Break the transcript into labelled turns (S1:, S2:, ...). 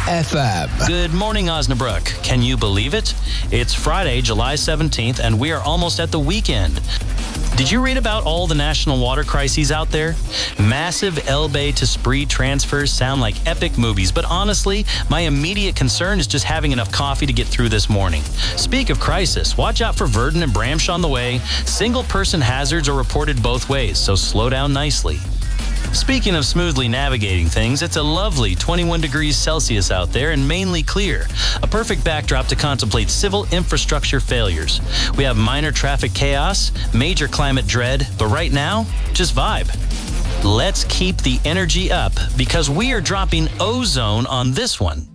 S1: FM.
S2: Good morning, Osnabrück. Can you believe it? It's Friday, July 17th, and we are almost at the weekend. Did you read about all the national water crises out there? Massive Elbe to Spree transfers sound like epic movies, but honestly, my immediate concern is just having enough coffee to get through this morning. Speak of crisis, watch out for Verdun and Bramsch on the way. Single-person hazards are reported both ways, so slow down nicely. Speaking of smoothly navigating things, it's a lovely 21 degrees Celsius out there and mainly clear. A perfect backdrop to contemplate civil infrastructure failures. We have minor traffic chaos, major climate dread, but right now, just vibe. Let's keep the energy up because we are dropping ozone on this one.